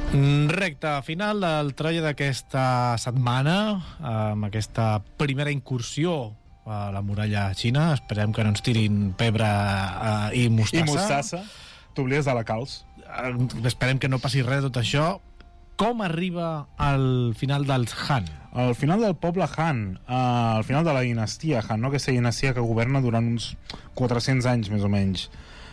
Recte final del Troia d'aquesta setmana, amb aquesta primera incursió a la muralla xina. Esperem que no ens tirin pebre i mostassa. I mostassa. T'oblides de la calç. Esperem que no passi res de tot això. Com arriba al final dels Han? Al final del poble Han, al final de la dinastia Han, no? Aquesta dinastia que governa durant uns 400 anys, més o menys.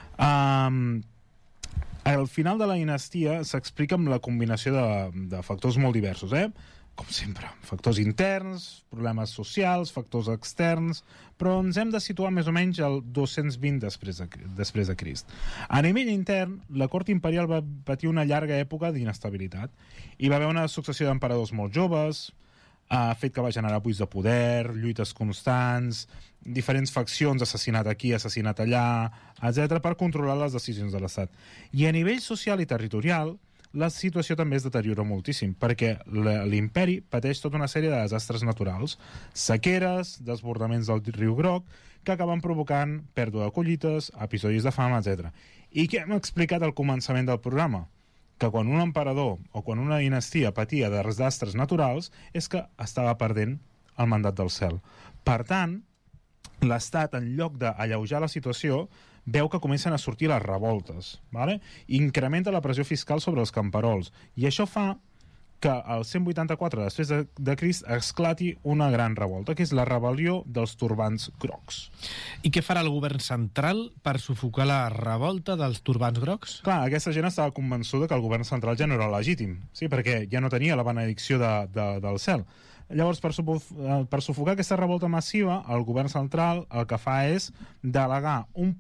Al final de la dinastia s'explica amb la combinació de factors molt diversos, com sempre, factors interns, problemes socials, factors externs, però ens hem de situar més o menys al 220 després de Crist. A nivell intern, la cort imperial va patir una llarga època d'inestabilitat. Hi va haver una successió d'emperadors molt joves, fet que va generar buits de poder, lluites constants, diferents faccions, assassinat aquí, assassinat allà, etc., per controlar les decisions de l'Estat. I a nivell social i territorial, la situació també es deteriora moltíssim, perquè l'imperi pateix tota una sèrie de desastres naturals, sequeres, desbordaments del riu Groc, que acaben provocant pèrdua de collites, episodis de fam, etc. I què hem explicat al començament del programa? Que quan un emperador o quan una dinastia patia de desastres naturals és que estava perdent el mandat del cel. Per tant, l'Estat, en lloc d'alleujar la situació, veu que comencen a sortir les revoltes, ¿vale? Incrementa la pressió fiscal sobre els camperols, i això fa que al 184 després de Crist esclati una gran revolta, que és la rebel·lió dels turbants grocs. I què farà el govern central per sufocar la revolta dels turbants grocs? Clar, aquesta gent estava convençuda que el govern central ja no era legítim, sí, perquè ja no tenia la benedicció del cel. Llavors, per sufocar aquesta revolta massiva, el govern central el que fa és delegar un